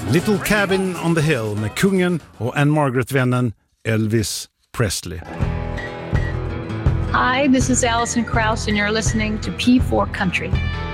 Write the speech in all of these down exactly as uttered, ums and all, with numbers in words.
Little Cabin on the Hill med kungen och Anne Margaret-vännen Elvis Presley. Hi, this is Alison Krauss and you're listening to P four Country.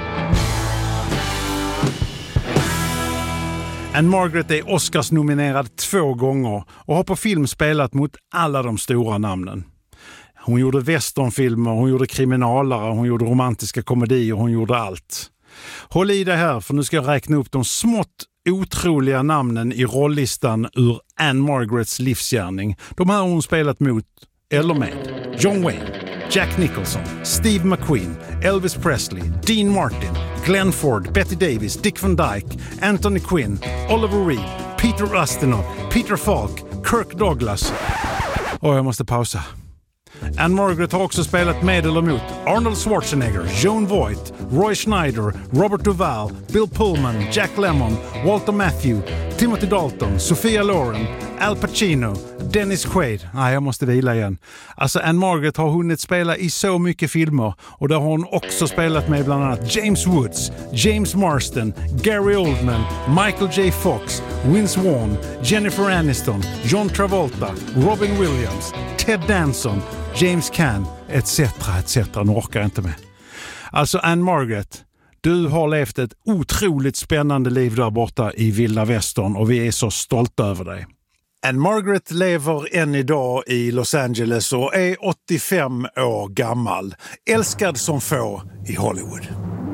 Anne Margaret är Oscars-nominerad två gånger och har på film spelat mot alla de stora namnen. Hon gjorde westernfilmer, hon gjorde kriminalare, hon gjorde romantiska komedier, hon gjorde allt. Håll i det här, för nu ska jag räkna upp de smått otroliga namnen i rolllistan ur Anne Margarets livsgärning. De här har hon spelat mot eller med John Wayne, Jack Nicholson, Steve McQueen, Elvis Presley, Dean Martin, Glenn Ford, Betty Davis, Dick Van Dyke, Anthony Quinn, Oliver Reed, Peter Ustinov, Peter Falk, Kirk Douglas. Och jag måste pausa. Anne Margaret har också spelat med eller mot Arnold Schwarzenegger, Joan Voight, Roy Schneider, Robert Duvall, Bill Pullman, Jack Lemmon, Walter Matthau, Timothy Dalton, Sophia Loren, Al Pacino, Dennis Quaid. Nej, jag måste vila igen. Alltså Anne Margaret har hunnit spela i så mycket filmer och där har hon också spelat med bland annat James Woods, James Marsden, Gary Oldman, Michael J. Fox, Vince Vaughn, Jennifer Aniston, John Travolta, Robin Williams, Ted Danson, James Caan, et cetera et cetera. Nu orkar jag inte med. Alltså Anne Margaret, du har levt ett otroligt spännande liv där borta i Vilda Västern och vi är så stolta över dig. Anne Margaret lever än idag i Los Angeles och är åttiofem år gammal. Älskad som få i Hollywood.